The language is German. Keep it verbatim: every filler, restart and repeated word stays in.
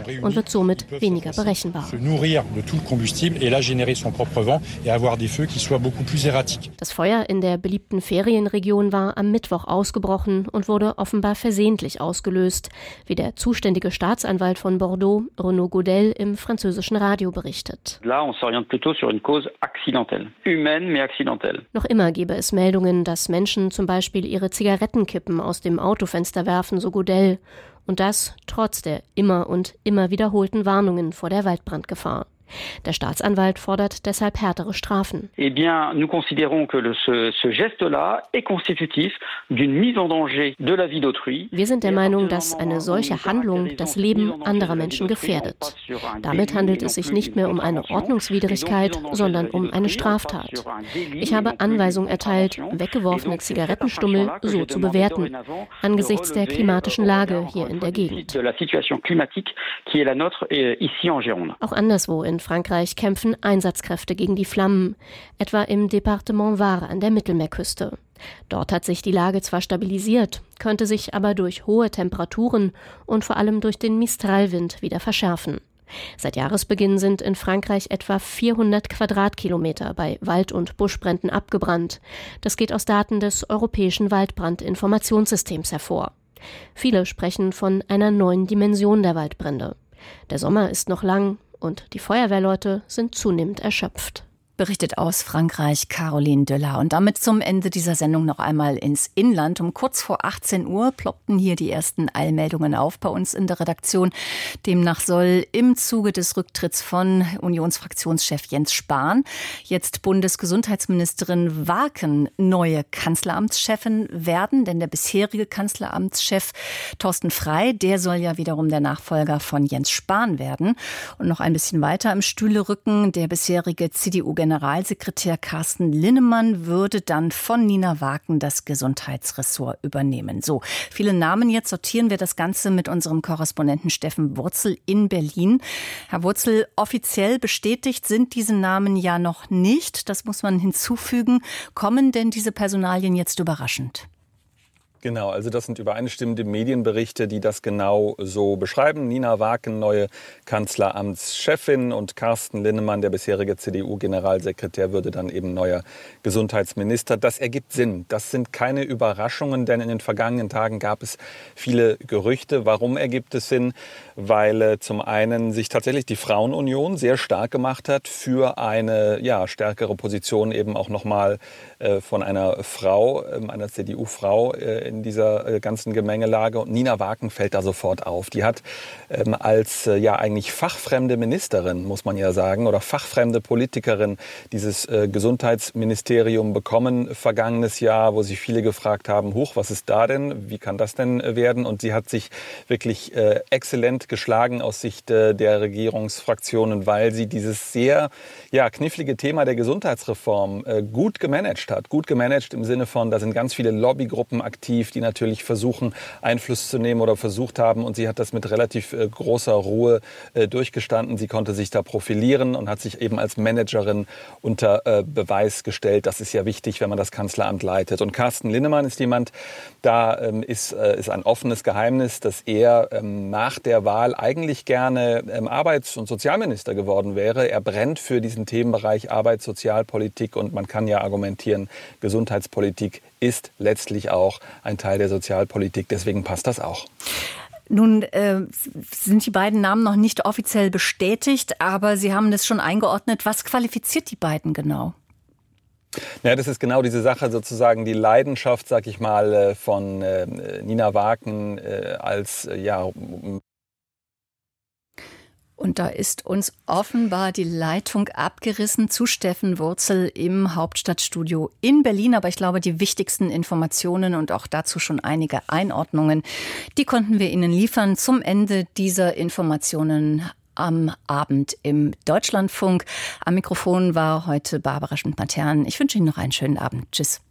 und wird somit weniger berechenbar. Das Feuer in der beliebten Ferienregion war am Mittwoch ausgebrochen und wurde offenbar versehentlich ausgelöst, wie der zuständige Staatsanwalt von Bordeaux, Renaud Godel, im französischen Radio berichtet. Noch immer gebe es Meldungen, dass Menschen zum Beispiel ihre Zigarettenkippen aus dem Autofenster werfen, so Godel. Und das trotz der immer und immer wiederholten Warnungen vor der Waldbrandgefahr. Der Staatsanwalt fordert deshalb härtere Strafen. Eh bien, nous considérons que le, ce, ce geste-là est constitutif d'une mise en danger de la vie d'autrui. Wir sind der Meinung, dass eine solche Handlung das Leben anderer Menschen gefährdet. Damit handelt es sich nicht mehr um eine Ordnungswidrigkeit, sondern um eine Straftat. Ich habe Anweisung erteilt, weggeworfene Zigarettenstummel so zu bewerten, angesichts der klimatischen Lage hier in der Gegend. Auch anderswo in Frankreich kämpfen Einsatzkräfte gegen die Flammen, etwa im Departement Var an der Mittelmeerküste. Dort hat sich die Lage zwar stabilisiert, könnte sich aber durch hohe Temperaturen und vor allem durch den Mistralwind wieder verschärfen. Seit Jahresbeginn sind in Frankreich etwa vierhundert Quadratkilometer bei Wald- und Buschbränden abgebrannt. Das geht aus Daten des Europäischen Waldbrandinformationssystems hervor. Viele sprechen von einer neuen Dimension der Waldbrände. Der Sommer ist noch lang und die Feuerwehrleute sind zunehmend erschöpft. Berichtet aus Frankreich Caroline Döller. Und damit zum Ende dieser Sendung noch einmal ins Inland. Um kurz vor achtzehn Uhr ploppten hier die ersten Eilmeldungen auf bei uns in der Redaktion. Demnach soll im Zuge des Rücktritts von Unionsfraktionschef Jens Spahn jetzt Bundesgesundheitsministerin Waken neue Kanzleramtschefin werden. Denn der bisherige Kanzleramtschef Thorsten Frey, der soll ja wiederum der Nachfolger von Jens Spahn werden. Und noch ein bisschen weiter im Stühlerücken der bisherige C D U Generalsekretär Carsten Linnemann würde dann von Nina Waken das Gesundheitsressort übernehmen. So, viele Namen. Jetzt sortieren wir das Ganze mit unserem Korrespondenten Steffen Wurzel in Berlin. Herr Wurzel, offiziell bestätigt sind diese Namen ja noch nicht. Das muss man hinzufügen. Kommen denn diese Personalien jetzt überraschend? Genau, also das sind übereinstimmende Medienberichte, die das genau so beschreiben. Nina Waken, neue Kanzleramtschefin, und Carsten Linnemann, der bisherige C D U-Generalsekretär, würde dann eben neuer Gesundheitsminister. Das ergibt Sinn. Das sind keine Überraschungen, denn in den vergangenen Tagen gab es viele Gerüchte. Warum ergibt es Sinn? Weil äh, zum einen sich tatsächlich die Frauenunion sehr stark gemacht hat für eine ja, stärkere Position eben auch nochmal äh, von einer Frau, äh, einer C D U-Frau äh, in dieser ganzen Gemengelage. Und Nina Waken fällt da sofort auf. Die hat ähm, als äh, ja eigentlich fachfremde Ministerin, muss man ja sagen, oder fachfremde Politikerin dieses äh, Gesundheitsministerium bekommen vergangenes Jahr, wo sich viele gefragt haben, huch, was ist da denn? Wie kann das denn werden? Und sie hat sich wirklich äh, exzellent geschlagen aus Sicht äh, der Regierungsfraktionen, weil sie dieses sehr ja, knifflige Thema der Gesundheitsreform äh, gut gemanagt hat. Gut gemanagt im Sinne von, da sind ganz viele Lobbygruppen aktiv, die natürlich versuchen, Einfluss zu nehmen oder versucht haben. Und sie hat das mit relativ äh, großer Ruhe äh, durchgestanden. Sie konnte sich da profilieren und hat sich eben als Managerin unter äh, Beweis gestellt. Das ist ja wichtig, wenn man das Kanzleramt leitet. Und Carsten Linnemann ist jemand, da ähm, ist, äh, ist ein offenes Geheimnis, dass er ähm, nach der Wahl eigentlich gerne ähm, Arbeits- und Sozialminister geworden wäre. Er brennt für diesen Themenbereich Arbeit, Sozialpolitik, und man kann ja argumentieren, Gesundheitspolitik ist letztlich auch ein Teil der Sozialpolitik. Deswegen passt das auch. Nun äh, sind die beiden Namen noch nicht offiziell bestätigt, aber Sie haben das schon eingeordnet. Was qualifiziert die beiden genau? Ja, das ist genau diese Sache, sozusagen die Leidenschaft, sag ich mal, von äh, Nina Waken äh, als, äh, ja... Und da ist uns offenbar die Leitung abgerissen zu Steffen Wurzel im Hauptstadtstudio in Berlin. Aber ich glaube, die wichtigsten Informationen und auch dazu schon einige Einordnungen, die konnten wir Ihnen liefern zum Ende dieser Informationen am Abend im Deutschlandfunk. Am Mikrofon war heute Barbara Schmidt-Matern. Ich wünsche Ihnen noch einen schönen Abend. Tschüss.